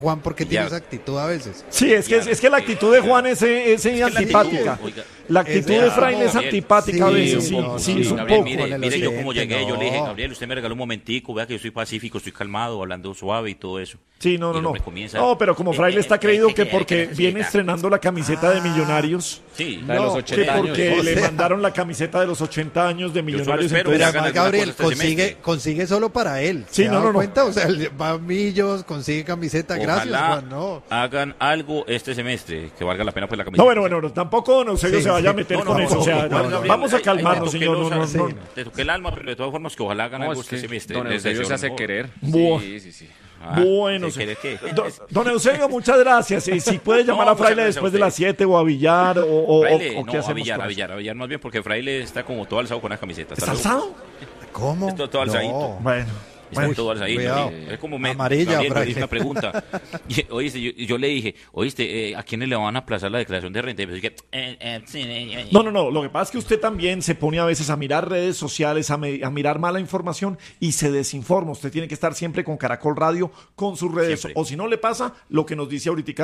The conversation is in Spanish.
Juan, porque tiene esa actitud a veces. Sí, es que la actitud de Juan es antipática. La actitud de Fraile es antipática a veces, sí, es un Gabriel, poco. mire yo como llegué, yo le dije, Gabriel, usted me regaló un momentico, vea que yo soy pacífico, estoy calmado, hablando suave y todo eso. Sí, no. No, pero como Fraile está creído que porque viene estrenando la camiseta de Millonarios, sí, la de los 80 años. porque le mandaron la camiseta de los 80 años de Millonarios. espero, Pero hagan además, alguna Gabriel, cosa este consigue solo para él. Sí, ¿Se ha dado cuenta? O sea, va a Millos, consigue camiseta. Gracias, Ojalá Juan. No. hagan algo este semestre que valga la pena pues la camiseta. No, bueno, tampoco se vaya a meter con eso. O sea, vamos a calmarnos, señor. No. Te toqué el alma, pero de todas formas que ojalá hagan algo este semestre. Don Eusebio se hace querer. Sí. Bueno, ¿qué? Don Eusebio, muchas gracias. Si puede llamar a Fraile después de las 7 o a Villar o qué hacemos. A Villar más bien, porque Fraile está como todo alzado con las camisetas. ¿Está alzado? ¿Cómo? Está todo alzadito. Bueno. Está todo alzadito. Es como amarilla, Gabriel, me hizo una pregunta. Oíste, yo le dije, ¿a quiénes le van a aplazar la declaración de renta? Y me dije, No. Lo que pasa es que usted también se pone a veces a mirar redes sociales, a mirar mala información y se desinforma. Usted tiene que estar siempre con Caracol Radio, con sus redes. Siempre. O si no le pasa, lo que nos dice ahorita